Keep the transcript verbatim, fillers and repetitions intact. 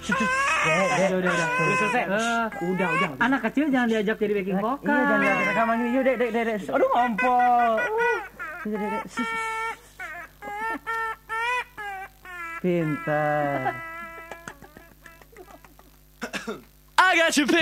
Udah, udah, udah. Udah selesai. Eh, udah, udah. Anak kecil jangan diajak jadi backing vocal. Iya, jangan diajak rekaman ini. Yuk, Dek, Dek, Dek. Aduh, ngompol. Dek, Dek, Dek. Pintar. I got your